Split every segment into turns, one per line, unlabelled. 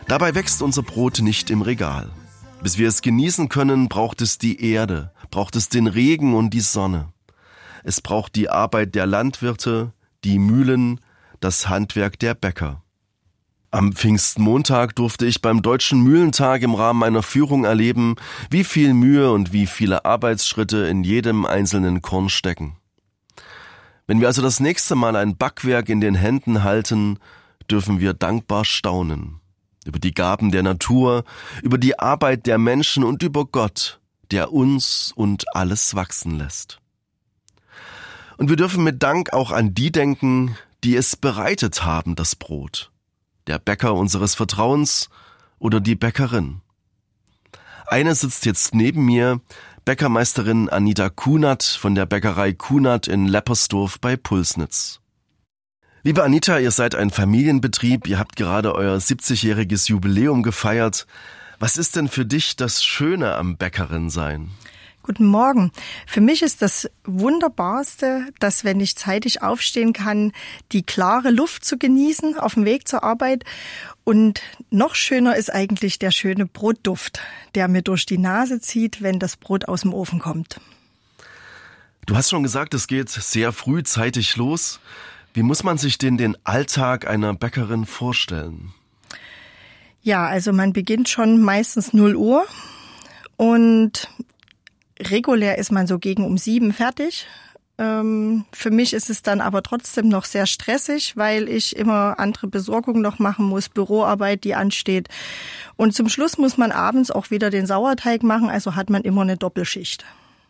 Dabei wächst unser Brot nicht im Regal. Bis wir es genießen können, braucht es die Erde, braucht es den Regen und die Sonne. Es braucht die Arbeit der Landwirte, die Mühlen, das Handwerk der Bäcker. Am Pfingstmontag durfte ich beim Deutschen Mühlentag im Rahmen einer Führung erleben, wie viel Mühe und wie viele Arbeitsschritte in jedem einzelnen Korn stecken. Wenn wir also das nächste Mal ein Backwerk in den Händen halten, dürfen wir dankbar staunen. Über die Gaben der Natur, über die Arbeit der Menschen und über Gott, der uns und alles wachsen lässt. Und wir dürfen mit Dank auch an die denken, die es bereitet haben, das Brot. Der Bäcker unseres Vertrauens oder die Bäckerin. Eine sitzt jetzt neben mir, Bäckermeisterin Anita Kunert von der Bäckerei Kunert in Leppersdorf bei Pulsnitz. Liebe Anita, ihr seid ein Familienbetrieb, ihr habt gerade euer 70-jähriges Jubiläum gefeiert. Was ist denn für dich das Schöne am Bäckerin-Sein?
Guten Morgen. Für mich ist das Wunderbarste, dass, wenn ich zeitig aufstehen kann, die klare Luft zu genießen auf dem Weg zur Arbeit. Und noch schöner ist eigentlich der schöne Brotduft, der mir durch die Nase zieht, wenn das Brot aus dem Ofen kommt.
Du hast schon gesagt, es geht sehr frühzeitig los. Wie muss man sich denn den Alltag einer Bäckerin vorstellen?
Ja, also man beginnt schon meistens 0 Uhr und regulär ist man so gegen um 7 fertig. Für mich ist es dann aber trotzdem noch sehr stressig, weil ich immer andere Besorgungen noch machen muss, Büroarbeit, die ansteht. Und zum Schluss muss man abends auch wieder den Sauerteig machen, also hat man immer eine Doppelschicht.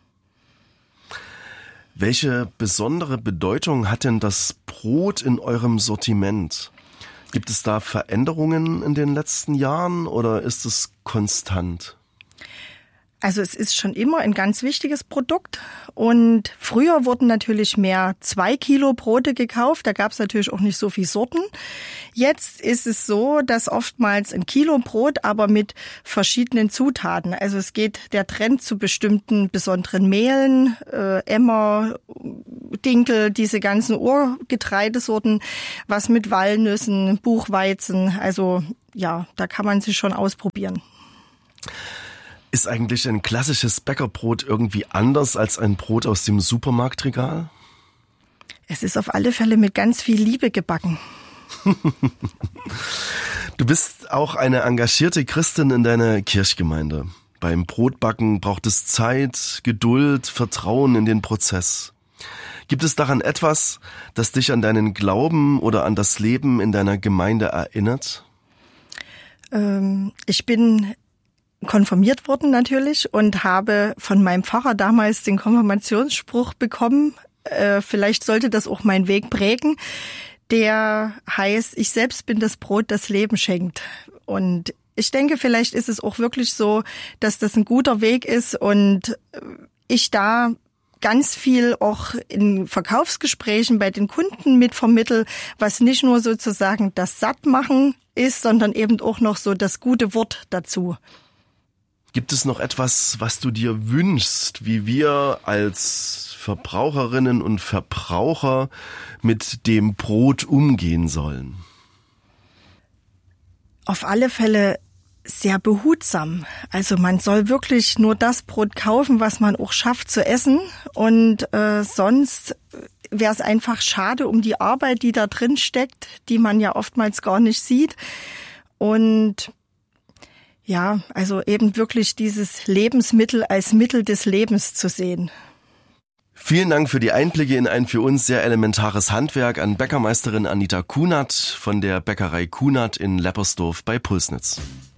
Welche besondere Bedeutung hat denn das Brot in eurem Sortiment? Gibt es da Veränderungen in den letzten Jahren oder ist es konstant?
Also es ist schon immer ein ganz wichtiges Produkt und früher wurden natürlich mehr 2 Kilo Brote gekauft, da gab es natürlich auch nicht so viel Sorten. Jetzt ist es so, dass oftmals 1 Kilo Brot, aber mit verschiedenen Zutaten. Also es geht der Trend zu bestimmten besonderen Mehlen, Emmer, Dinkel, diese ganzen Urgetreidesorten, was mit Walnüssen, Buchweizen, also ja, da kann man sich schon ausprobieren.
Ist eigentlich ein klassisches Bäckerbrot irgendwie anders als ein Brot aus dem Supermarktregal?
Es ist auf alle Fälle mit ganz viel Liebe gebacken.
Du bist auch eine engagierte Christin in deiner Kirchgemeinde. Beim Brotbacken braucht es Zeit, Geduld, Vertrauen in den Prozess. Gibt es daran etwas, das dich an deinen Glauben oder an das Leben in deiner Gemeinde erinnert?
Ich bin konfirmiert worden natürlich und habe von meinem Pfarrer damals den Konfirmationsspruch bekommen. Vielleicht sollte das auch meinen Weg prägen. Der heißt, ich selbst bin das Brot, das Leben schenkt. Und ich denke, vielleicht ist es auch wirklich so, dass das ein guter Weg ist und ich da ganz viel auch in Verkaufsgesprächen bei den Kunden mitvermittel, was nicht nur sozusagen das Sattmachen ist, sondern eben auch noch so das gute Wort dazu.
Gibt es noch etwas, was du dir wünschst, wie wir als Verbraucherinnen und Verbraucher mit dem Brot umgehen sollen?
Auf alle Fälle sehr behutsam. Also man soll wirklich nur das Brot kaufen, was man auch schafft zu essen. Und sonst wäre es einfach schade um die Arbeit, die da drin steckt, die man ja oftmals gar nicht sieht. Und ja, also eben wirklich dieses Lebensmittel als Mittel des Lebens zu sehen.
Vielen Dank für die Einblicke in ein für uns sehr elementares Handwerk an Bäckermeisterin Anita Kunert von der Bäckerei Kunert in Leppersdorf bei Pulsnitz.